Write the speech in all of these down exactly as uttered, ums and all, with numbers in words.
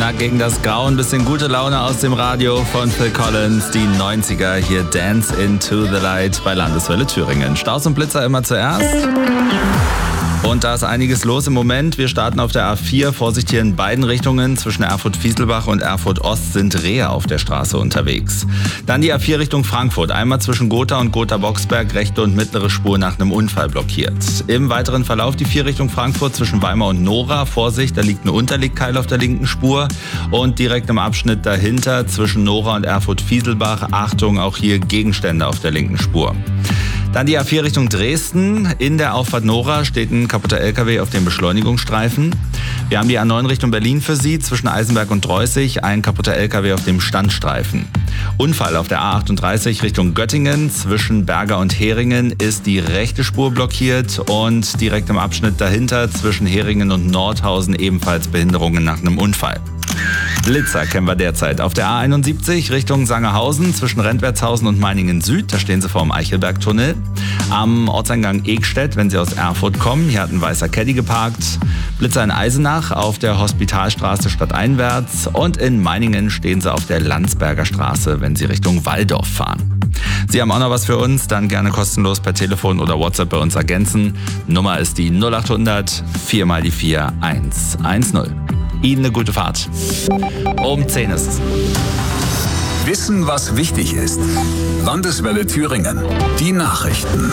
Knack gegen das Grau, ein bisschen gute Laune aus dem Radio von Phil Collins, die neunziger, hier Dance into the Light bei Landeswelle Thüringen. Staus und Blitzer immer zuerst. Und da ist einiges los im Moment. Wir starten auf der A vier. Vorsicht hier in beiden Richtungen. Zwischen Erfurt-Fieselbach und Erfurt-Ost sind Rehe auf der Straße unterwegs. Dann die A vier Richtung Frankfurt. Einmal zwischen Gotha und Gotha-Boxberg rechte und mittlere Spur nach einem Unfall blockiert. Im weiteren Verlauf die vier Richtung Frankfurt zwischen Weimar und Nora. Vorsicht, da liegt ein Unterlegkeil auf der linken Spur. Und direkt im Abschnitt dahinter zwischen Nora und Erfurt-Fieselbach. Achtung, auch hier Gegenstände auf der linken Spur. Dann die A vier Richtung Dresden. In der Auffahrt Nora steht ein kaputter L K W auf dem Beschleunigungsstreifen. Wir haben die A neun Richtung Berlin für Sie. Zwischen Eisenberg und Dreußig ein kaputter L K W auf dem Standstreifen. Unfall auf der A achtunddreißig Richtung Göttingen. Zwischen Berger und Heringen ist die rechte Spur blockiert. Und direkt im Abschnitt dahinter zwischen Heringen und Nordhausen ebenfalls Behinderungen nach einem Unfall. Blitzer kennen wir derzeit auf der A einundsiebzig Richtung Sangerhausen zwischen Rentwertshausen und Meiningen Süd. Da stehen Sie vor dem Eichelbergtunnel. Am Ortseingang Egstedt, wenn Sie aus Erfurt kommen, hier hat ein weißer Caddy geparkt. Blitzer in Eisenach auf der Hospitalstraße stadteinwärts. Und in Meiningen stehen Sie auf der Landsberger Straße, wenn Sie Richtung Walldorf fahren. Sie haben auch noch was für uns, dann gerne kostenlos per Telefon oder WhatsApp bei uns ergänzen. Nummer ist die null achthundert vier mal die vier eins eins null. Ihnen eine gute Fahrt. Um zehn ist es. Wissen, was wichtig ist. Landeswelle Thüringen. Die Nachrichten.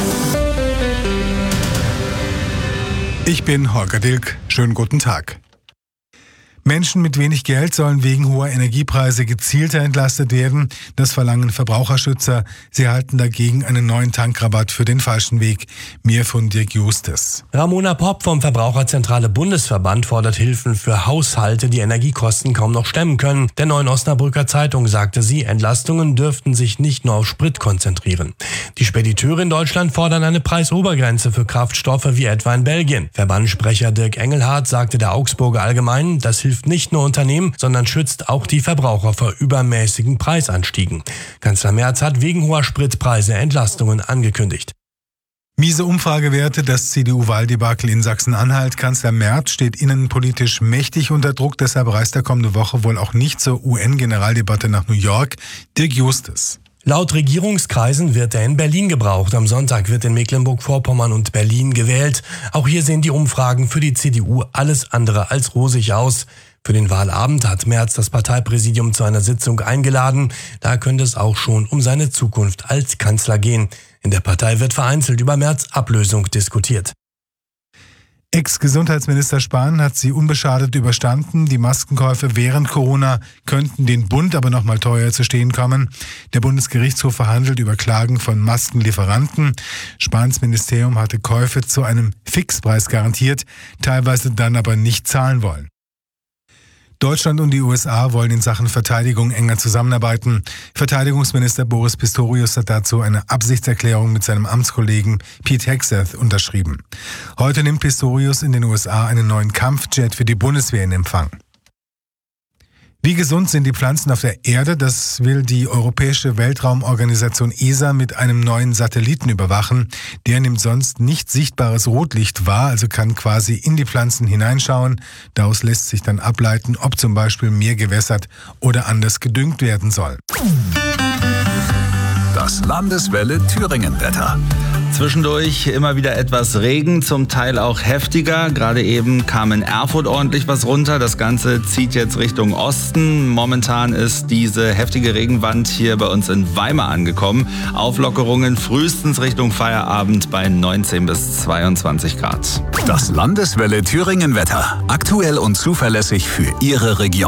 Ich bin Holger Dilk. Schönen guten Tag. Menschen mit wenig Geld sollen wegen hoher Energiepreise gezielter entlastet werden. Das verlangen Verbraucherschützer. Sie halten dagegen einen neuen Tankrabatt für den falschen Weg. Mehr von Dirk Justes. Ramona Popp vom Verbraucherzentrale Bundesverband fordert Hilfen für Haushalte, die Energiekosten kaum noch stemmen können. Der Neuen Osnabrücker Zeitung sagte sie, Entlastungen dürften sich nicht nur auf Sprit konzentrieren. Die Spediteure in Deutschland fordern eine Preisobergrenze für Kraftstoffe wie etwa in Belgien. Verbandssprecher Dirk Engelhardt sagte der Augsburger Allgemeinen, das hilft nicht nur Unternehmen, sondern schützt auch die Verbraucher vor übermäßigen Preisanstiegen. Kanzler Merz hat wegen hoher Spritpreise Entlastungen angekündigt. Miese Umfragewerte, das C D U-Wahldebakel in Sachsen-Anhalt. Kanzler Merz steht innenpolitisch mächtig unter Druck, deshalb reist er kommende Woche wohl auch nicht zur U N-Generaldebatte nach New York. Dirk Justes. Laut Regierungskreisen wird er in Berlin gebraucht. Am Sonntag wird in Mecklenburg-Vorpommern und Berlin gewählt. Auch hier sehen die Umfragen für die C D U alles andere als rosig aus. Für den Wahlabend hat Merz das Parteipräsidium zu einer Sitzung eingeladen. Da könnte es auch schon um seine Zukunft als Kanzler gehen. In der Partei wird vereinzelt über Merz' Ablösung diskutiert. Ex-Gesundheitsminister Spahn hat sie unbeschadet überstanden. Die Maskenkäufe während Corona könnten den Bund aber noch mal teuer zu stehen kommen. Der Bundesgerichtshof verhandelt über Klagen von Maskenlieferanten. Spahns Ministerium hatte Käufe zu einem Fixpreis garantiert, teilweise dann aber nicht zahlen wollen. Deutschland und die U S A wollen in Sachen Verteidigung enger zusammenarbeiten. Verteidigungsminister Boris Pistorius hat dazu eine Absichtserklärung mit seinem Amtskollegen Pete Hegseth unterschrieben. Heute nimmt Pistorius in den U S A einen neuen Kampfjet für die Bundeswehr in Empfang. Wie gesund sind die Pflanzen auf der Erde? Das will die Europäische Weltraumorganisation E S A mit einem neuen Satelliten überwachen. Der nimmt sonst nicht sichtbares Rotlicht wahr, also kann quasi in die Pflanzen hineinschauen. Daraus lässt sich dann ableiten, ob zum Beispiel mehr gewässert oder anders gedüngt werden soll. Das Landeswelle Thüringen-Wetter. Zwischendurch immer wieder etwas Regen, zum Teil auch heftiger. Gerade eben kam in Erfurt ordentlich was runter. Das Ganze zieht jetzt Richtung Osten. Momentan ist diese heftige Regenwand hier bei uns in Weimar angekommen. Auflockerungen frühestens Richtung Feierabend bei neunzehn bis zweiundzwanzig Grad. Das Landeswelle Thüringen-Wetter. Aktuell und zuverlässig für Ihre Region.